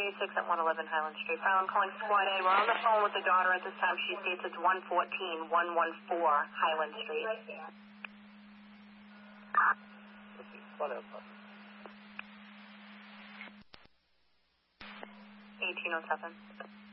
86 at 111 Highland Street. I'm calling Squad A. We're on the phone with the daughter at this time. She states it's 114 Highland Street. 1807.